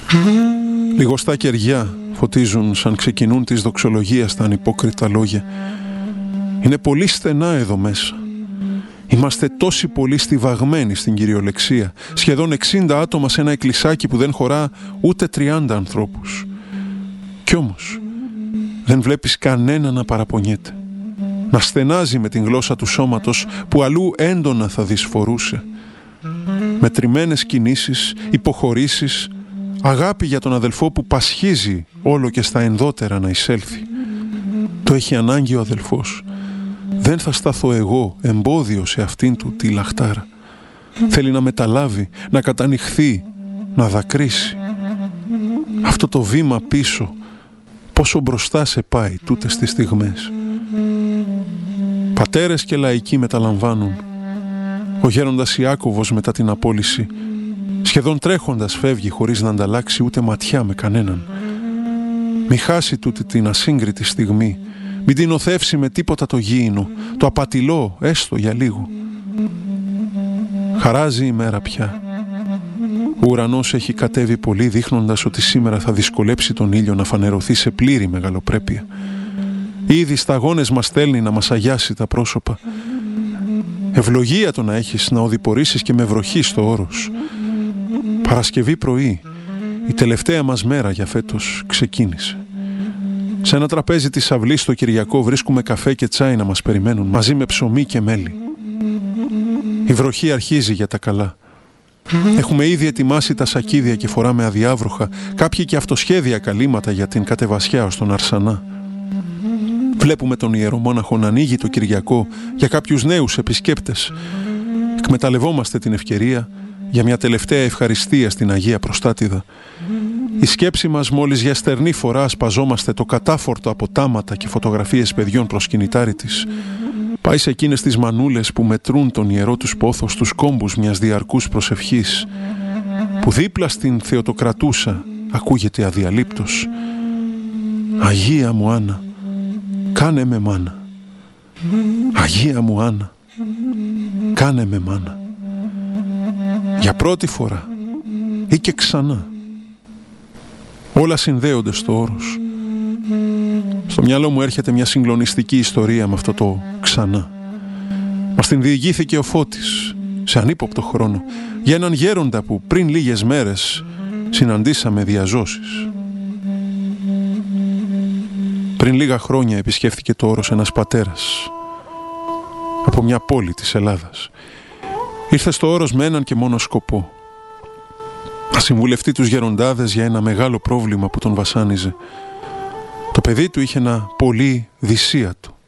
Λιγοστά κεριά φωτίζουν σαν ξεκινούν της δοξολογίας τα ανυπόκριτα λόγια. Είναι πολύ στενά εδώ μέσα. Είμαστε τόσοι πολύ στιβαγμένοι στην κυριολεξία. Σχεδόν 60 άτομα σε ένα εκκλησάκι που δεν χωρά ούτε 30 ανθρώπους. Κι όμως δεν βλέπεις κανένα να παραπονιέται, να στενάζει με την γλώσσα του σώματος που αλλού έντονα θα δυσφορούσε. Μετρημένες κινήσεις, υποχωρήσεις, αγάπη για τον αδελφό που πασχίζει όλο και στα ενδότερα να εισέλθει. Το έχει ανάγκη ο αδελφός. Δεν θα σταθώ εγώ εμπόδιο σε αυτήν του τη λαχτάρα. Θέλει να μεταλάβει, να κατανυχθεί, να δακρύσει. Αυτό το βήμα πίσω, πόσο μπροστά σε πάει τούτες τις στιγμές. Πατέρες και λαϊκοί μεταλαμβάνουν. Ο γέροντας Ιάκωβος μετά την απόλυση, σχεδόν τρέχοντας φεύγει χωρίς να ανταλλάξει ούτε ματιά με κανέναν. Μη χάσει τούτη την ασύγκριτη στιγμή. Μην την οθεύσει με τίποτα το γήινο, το απατηλό έστω για λίγο. Χαράζει η μέρα πια. Ο ουρανός έχει κατέβει πολύ, δείχνοντας ότι σήμερα θα δυσκολέψει τον ήλιο να φανερωθεί σε πλήρη μεγαλοπρέπεια. Ήδη σταγόνες μας στέλνει να μας αγιάσει τα πρόσωπα. Ευλογία το να έχεις να οδηπορήσεις και με βροχή στο όρος. Παρασκευή πρωί, η τελευταία μας μέρα για φέτος ξεκίνησε. Σε ένα τραπέζι της αυλής στο Κυριακό βρίσκουμε καφέ και τσάι να μας περιμένουν, μαζί με ψωμί και μέλι. Η βροχή αρχίζει για τα καλά. Έχουμε ήδη ετοιμάσει τα σακίδια και φοράμε αδιάβροχα, κάποιοι και αυτοσχέδια καλύματα για την κατεβασιά ως τον Αρσανά. Βλέπουμε τον ιερομόναχο να ανοίγει το Κυριακό για κάποιους νέους επισκέπτες. Εκμεταλλευόμαστε την ευκαιρία για μια τελευταία ευχαριστία στην Αγία Προστάτηδα. Η σκέψη μας μόλις για στερνή φορά σπαζόμαστε το κατάφορτο από τάματα και φωτογραφίες παιδιών προς κινητάρι της. Πάει σε εκείνες τις μανούλες που μετρούν τον ιερό τους πόθο στους κόμπους μιας διαρκούς προσευχής, που δίπλα στην Θεοτοκρατούσα ακούγεται αδιαλείπτος. Αγία μου Άννα, κάνε με μάνα. Αγία μου Άννα, κάνε με μάνα. Για πρώτη φορά ή και ξανά. Όλα συνδέονται στο όρος. Στο μυαλό μου έρχεται μια συγκλονιστική ιστορία με αυτό το ξανά. Μας την διηγήθηκε ο Φώτης σε ανύποπτο χρόνο για έναν γέροντα που πριν λίγες μέρες συναντήσαμε διαζώσεις. Πριν λίγα χρόνια επισκέφθηκε το όρος ένας πατέρας από μια πόλη της Ελλάδας. Ήρθε στο όρος με έναν και μόνο σκοπό: να συμβουλευτεί τους γεροντάδες για ένα μεγάλο πρόβλημα που τον βασάνιζε. Το παιδί του είχε ένα πολύ δυσίατο,